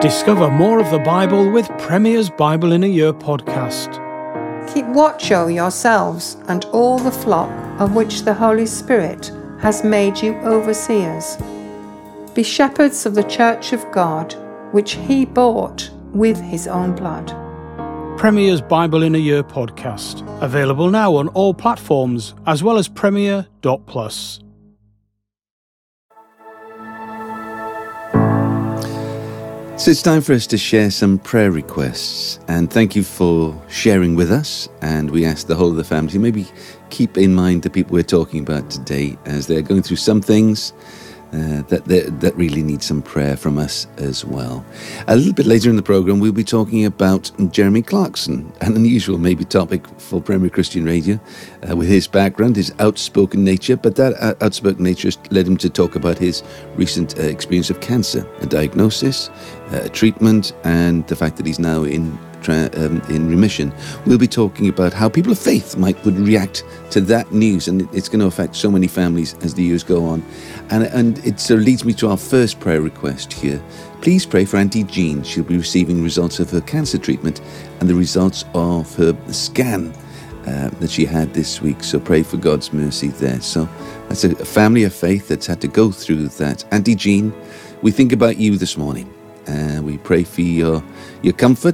Discover more of the Bible with Premier's Bible in a Year podcast. Keep watch over yourselves and all the flock of which the Holy Spirit has made you overseers. Be shepherds of the church of God, which he bought with his own blood. Premier's Bible in a Year podcast. Available now on all platforms, as well as Premier.plus. So it's time for us to share some prayer requests, and thank you for sharing with us. And we ask the whole of the family to maybe keep in mind the people we're talking about today as they're going through some things that really need some prayer from us as well. A little bit later in the programme, we'll be talking about Jeremy Clarkson, an unusual maybe topic for Premier Christian Radio, with his background, his outspoken nature, but that outspoken nature led him to talk about his recent experience of cancer, a diagnosis, a treatment, and the fact that he's now in remission. We'll be talking about how people of faith would react to that news, and it's going to affect so many families as the years go on. And it sort of leads me to our first prayer request here. Please pray for Auntie Jean. She'll be receiving results of her cancer treatment and the results of her scan that she had this week. So pray for God's mercy there. So that's a family of faith that's had to go through that. Auntie Jean, we think about you this morning. We pray for your comfort